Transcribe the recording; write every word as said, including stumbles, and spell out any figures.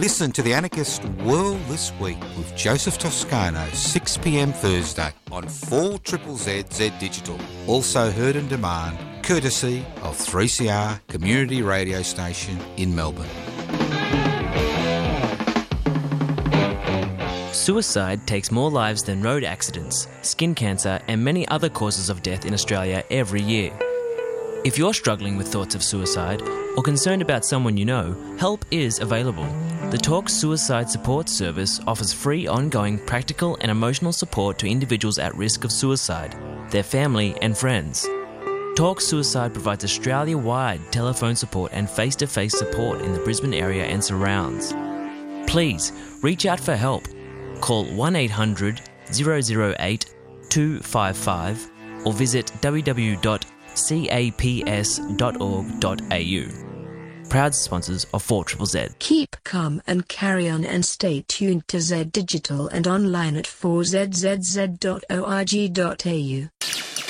Listen to The Anarchist World This Week with Joseph Toscano, six p m Thursday on four Z Z Z Digital. Also heard on demand, courtesy of three C R Community Radio Station in Melbourne. Suicide takes more lives than road accidents, skin cancer and many other causes of death in Australia every year. If you're struggling with thoughts of suicide or concerned about someone you know, help is available. The Talk Suicide Support Service offers free ongoing practical and emotional support to individuals at risk of suicide, their family and friends. Talk Suicide provides Australia-wide telephone support and face-to-face support in the Brisbane area and surrounds. Please reach out for help. Call one eight hundred, zero zero eight, two five five or visit w w w dot caps dot org dot a u. Proud sponsors of four Z Z Z. Keep calm and carry on, and stay tuned to Z Digital and online at four z z z dot org dot a u.